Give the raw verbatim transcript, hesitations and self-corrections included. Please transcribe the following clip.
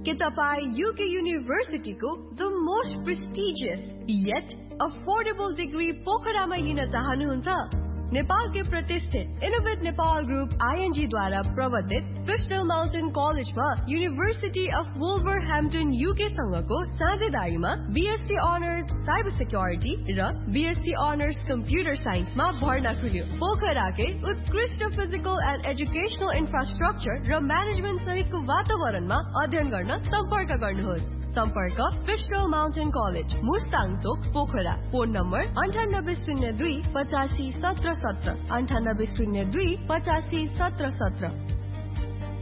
के तपाईं UK युनिभर्सिटीको the most prestigious yet affordable degree पोखरामा लिन चाहनुहुन्छ? नेपाल के प्रतिष्ठित इनोवेट नेपाल ग्रुप आईएनजी द्वारा प्रवर्तित क्रिस्टल माउन्टेन कलेजमा university of वुल्भरह्याम्पटन UK सँगको साझेदारीमा BSc honours cyber security र बीएससी अनर्स कम्प्युटर साइन्समा भर्ना खुल्यो। पोखराकै उत्कृष्ट फिजिकल एन्ड एजुकेशनल इन्फ्रास्ट्रक्चर र म्यानेजमेन्ट सहितको वातावरणमा अध्ययन गर्न सम्पर्क गर्नुहोस्। सम्पर्क क्रिस्टल माउन्टेन कलेज मुस्ताङ चोक पोखरा। फोन नम्बर अन्ठानब्बे शून्य दुई पचासी सत्र सत्र अन्ठानब्बे शून्य दुई पचासी सत्र सत्र।